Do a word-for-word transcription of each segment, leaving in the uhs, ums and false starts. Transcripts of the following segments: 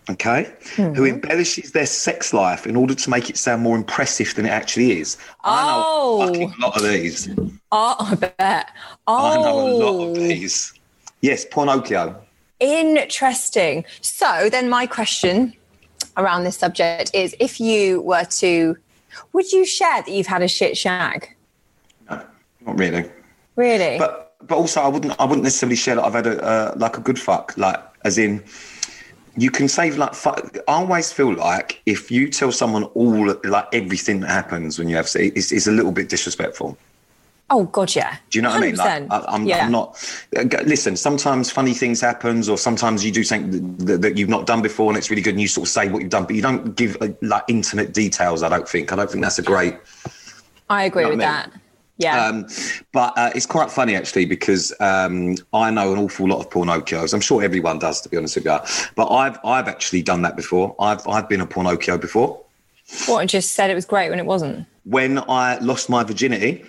okay, mm-hmm. who embellishes their sex life in order to make it sound more impressive than it actually is. Oh. I know a fucking lot of these. Oh, I bet. Oh. I know a lot of these. Yes, Pornocchio. Interesting. So then my question around this subject is, if you were to, would you share that you've had a shit shag? No, not really. Really? But but also I wouldn't I wouldn't necessarily share that I've had a uh, like a good fuck, like as in you can save like fuck. I always feel like if you tell someone all like everything that happens when you have sex, it's, it's a little bit disrespectful. Oh God, yeah. Do you know what I mean? Like, I, I'm, yeah. I'm not. Listen, sometimes funny things happens, or sometimes you do something that, that you've not done before, and it's really good, and you sort of say what you've done, but you don't give uh, like intimate details. I don't think. I don't think that's a great. I agree you know with that. Mean? Yeah. Um, but uh, it's quite funny actually because um, I know an awful lot of pornocchios. I'm sure everyone does, to be honest with you. But I've I've actually done that before. I've I've been a pornocchio before. What? And just said it was great when it wasn't. When I lost my virginity.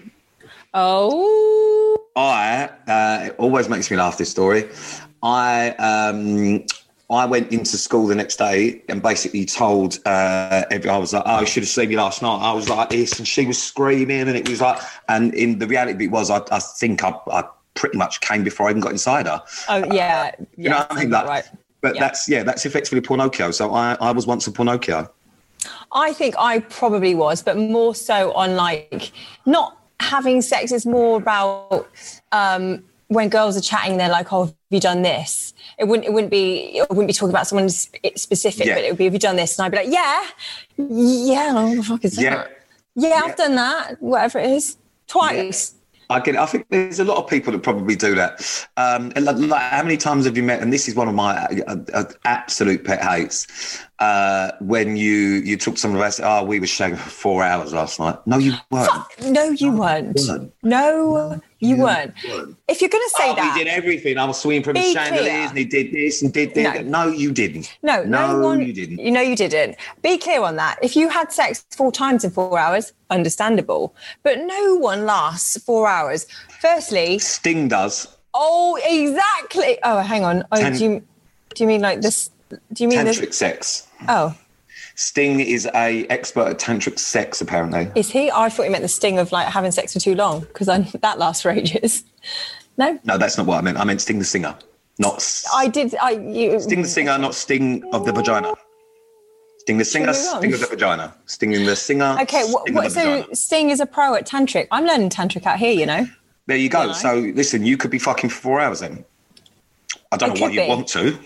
Oh. I uh, it always makes me laugh, this story. I um, I went into school the next day and basically told uh, every, I was like, oh, you should have seen me last night. I was like this, and she was screaming, and it was like, and in the reality of it was, I, I think I, I pretty much came before I even got inside her. Oh yeah, uh, you yeah, know what I mean? Like, right. But yeah. that's yeah, that's effectively pornocchio. So I, I was once a pornocchio. I think I probably was, but more so on like not having sex. It's more about. Um, when girls are chatting, they're like, oh, have you done this? It wouldn't, it wouldn't be, it wouldn't be talking about someone specific, yeah. but it would be, have you done this? And I'd be like, yeah, yeah, what the fuck is that? Yeah, yeah, yeah. I've done that, whatever it is, twice. Yeah. I get it. I think there's a lot of people that probably do that. Um, and like, like, how many times have you met? And this is one of my uh, uh, absolute pet hates. Uh, when you you talk to someone about, oh, we were shagging for four hours last night. No, you weren't. Fuck. No, you no, weren't. weren't. No, you, you weren't. weren't. If you're going to say oh, that, he did everything. I was swinging from the chandeliers, and he did this and did that. No. no, you didn't. No, no, no one, you didn't. You know, you didn't. Be clear on that. If you had sex four times in four hours, understandable. But no one lasts four hours. Firstly, Sting does. Oh, exactly. Oh, hang on. Oh, Tan- do you do you mean like this? Do you mean tantric this? sex? Oh, Sting is a expert at tantric sex, apparently. Is he? Oh, I thought he meant the sting of like having sex for too long, because that lasts for ages. No, no, that's not what I meant. I meant Sting the singer, not. I did. I you Sting the singer, not Sting of the vagina. Sting the singer, Sting of the vagina. Sting the singer. Okay, what, what, so vagina. Sting is a pro at tantric. I'm learning tantric out here, you know. There you go. You know? So listen, you could be fucking for four hours then. I don't it know why you be. want to.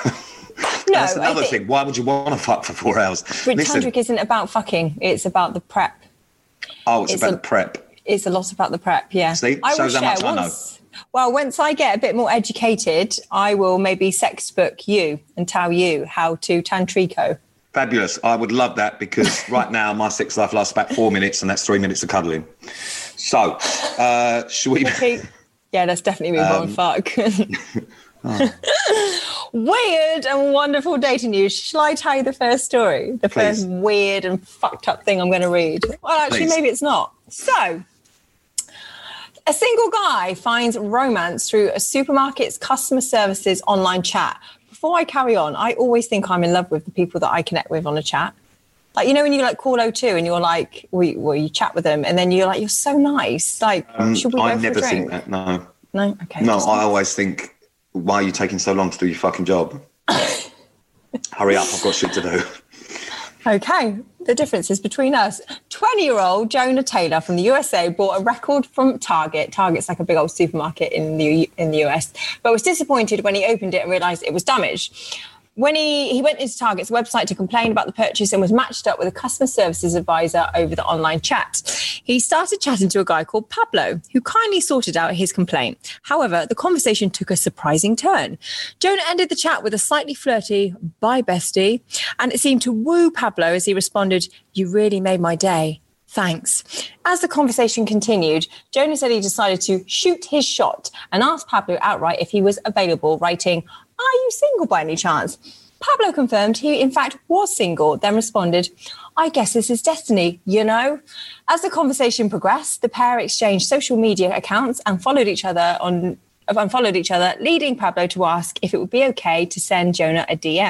No, that's another think, thing. Why would you want to fuck for four hours? But listen, tantric isn't about fucking. It's about the prep. Oh, it's, it's about a, the prep. It's a lot about the prep, yeah. See, I shows will how much share I know. Once, well, once I get a bit more educated, I will maybe sex book you and tell you how to tantrico. Fabulous. I would love that, because right now my sex life lasts about four minutes and that's three minutes of cuddling. So, uh, should we... Okay. Yeah, let's definitely move um, on. Fuck. Oh. Weird and wonderful dating news. Shall I tell you the first story? The Please. First weird and fucked up thing I'm going to read? Well, actually, Please. Maybe it's not. So, a single guy finds romance through a supermarket's customer services online chat. Before I carry on, I always think I'm in love with the people that I connect with on a chat. Like, you know, when you like call O two and you're like, well, you, well, you chat with them and then you're like, you're so nice. Like, um, should we go I for never a drink? think that, no. No? Okay. No, I always think, why are you taking so long to do your fucking job? Hurry up, I've got shit to do. Okay, the differences between us. twenty-year-old Jonah Taylor from the U S A bought a record from Target. Target's like a big old supermarket in the in the U S, but was disappointed when he opened it and realised it was damaged. When he, he went into Target's website to complain about the purchase and was matched up with a customer services advisor over the online chat. He started chatting to a guy called Pablo, who kindly sorted out his complaint. However, the conversation took a surprising turn. Jonah ended the chat with a slightly flirty, bye bestie, and it seemed to woo Pablo as he responded, "You really made my day. Thanks." As the conversation continued, Jonah said he decided to shoot his shot and asked Pablo outright if he was available, writing, "Are you single by any chance?" Pablo confirmed he, in fact, was single, then responded, "I guess this is destiny, you know?" As the conversation progressed, the pair exchanged social media accounts and followed each other on and followed each other, leading Pablo to ask if it would be okay to send Jonah a D M.